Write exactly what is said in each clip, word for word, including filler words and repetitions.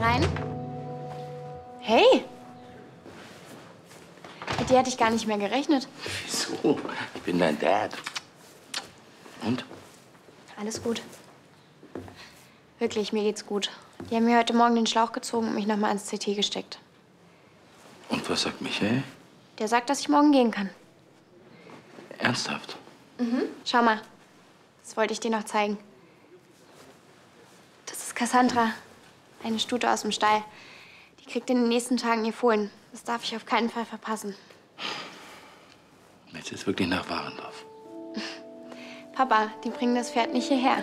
rein. Hey! Mit dir hätte ich gar nicht mehr gerechnet. Wieso? Ich bin dein Dad. Und? Alles gut. Wirklich, mir geht's gut. Die haben mir heute Morgen den Schlauch gezogen und mich noch mal ins C T gesteckt. Und was sagt Michael? Der sagt, dass ich morgen gehen kann. Ernsthaft? Mhm. Schau mal. Das wollte ich dir noch zeigen. Das ist Cassandra. Eine Stute aus dem Stall. Die kriegt in den nächsten Tagen ihr Fohlen. Das darf ich auf keinen Fall verpassen. Jetzt ist wirklich nach Warendorf. Papa, die bringen das Pferd nicht hierher.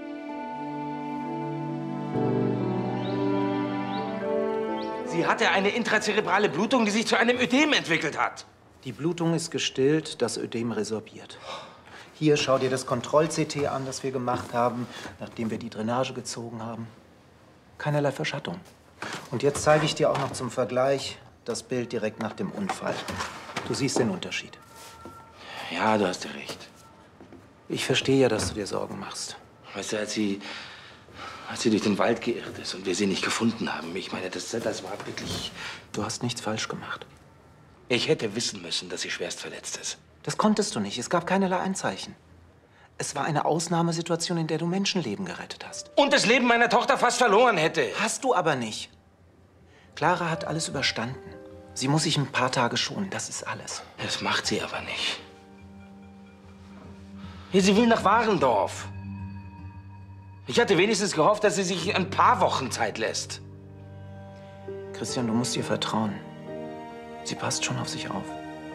Sie hatte eine intrazerebrale Blutung, die sich zu einem Ödem entwickelt hat. Die Blutung ist gestillt, das Ödem resorbiert. Hier, schau dir das Kontroll-C T an, das wir gemacht haben, nachdem wir die Drainage gezogen haben. Keinerlei Verschattung. Und jetzt zeige ich dir auch noch zum Vergleich das Bild direkt nach dem Unfall. Du siehst den Unterschied. Ja, du hast ja recht. Ich verstehe ja, dass du dir Sorgen machst. Weißt du, als sie, als sie durch den Wald geirrt ist und wir sie nicht gefunden haben, ich meine, das, das war wirklich... Du hast nichts falsch gemacht. Ich hätte wissen müssen, dass sie schwerst verletzt ist. Das konntest du nicht. Es gab keinerlei Anzeichen. Es war eine Ausnahmesituation, in der du Menschenleben gerettet hast. Und das Leben meiner Tochter fast verloren hätte. Hast du aber nicht. Clara hat alles überstanden. Sie muss sich ein paar Tage schonen, das ist alles. Das macht sie aber nicht. Hier, sie will nach Warendorf. Ich hatte wenigstens gehofft, dass sie sich ein paar Wochen Zeit lässt. Christian, du musst ihr vertrauen. Sie passt schon auf sich auf.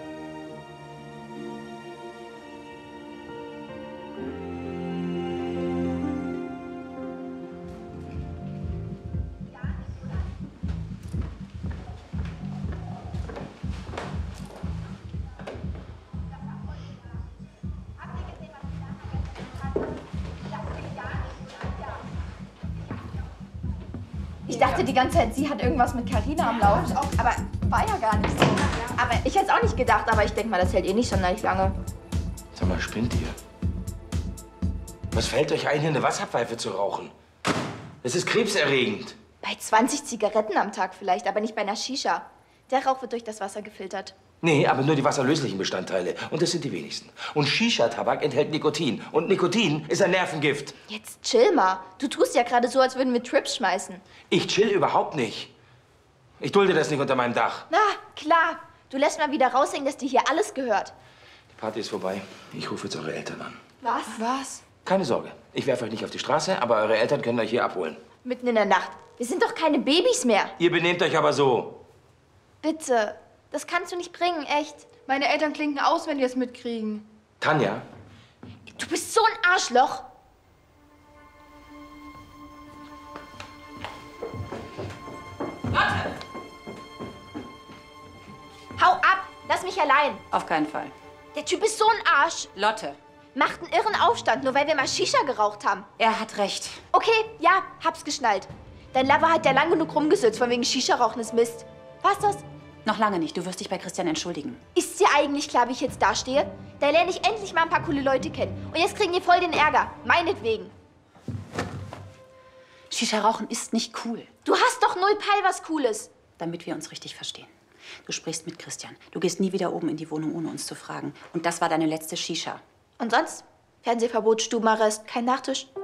Ich dachte die ganze Zeit, sie hat irgendwas mit Carina am Laufen. Aber war ja gar nicht so. Aber ich hätte es auch nicht gedacht. Aber ich denke mal, das hält eh nicht sonderlich lange. Sag mal, spinnt ihr? Was fällt euch ein, hier eine Wasserpfeife zu rauchen? Das ist krebserregend. Bei zwanzig Zigaretten am Tag vielleicht, aber nicht bei einer Shisha. Der Rauch wird durch das Wasser gefiltert. Nee, aber nur die wasserlöslichen Bestandteile. Und das sind die wenigsten. Und Shisha-Tabak enthält Nikotin. Und Nikotin ist ein Nervengift. Jetzt chill mal. Du tust ja gerade so, als würden wir Trips schmeißen. Ich chill überhaupt nicht. Ich dulde das nicht unter meinem Dach. Na, klar. Du lässt mal wieder raushängen, dass dir hier alles gehört. Die Party ist vorbei. Ich rufe jetzt eure Eltern an. Was? Was? Keine Sorge. Ich werfe euch nicht auf die Straße, aber eure Eltern können euch hier abholen. Mitten in der Nacht. Wir sind doch keine Babys mehr. Ihr benehmt euch aber so. Bitte. Das kannst du nicht bringen, echt. Meine Eltern klinken aus, wenn die es mitkriegen. Tanja? Du bist so ein Arschloch. Lotte! Hau ab! Lass mich allein. Auf keinen Fall. Der Typ ist so ein Arsch. Lotte. Macht einen irren Aufstand, nur weil wir mal Shisha geraucht haben. Er hat recht. Okay, ja, hab's geschnallt. Dein Lover hat ja lang genug rumgesitzt, von wegen Shisha-Rauchen ist Mist. War's das? Noch lange nicht. Du wirst dich bei Christian entschuldigen. Ist dir eigentlich klar, wie ich jetzt dastehe? Da lerne ich endlich mal ein paar coole Leute kennen. Und jetzt kriegen die voll den Ärger. Meinetwegen. Shisha-Rauchen ist nicht cool. Du hast doch null Peil was Cooles. Damit wir uns richtig verstehen. Du sprichst mit Christian. Du gehst nie wieder oben in die Wohnung, ohne uns zu fragen. Und das war deine letzte Shisha. Und sonst? Fernsehverbot, Stubenarrest, kein Nachtisch.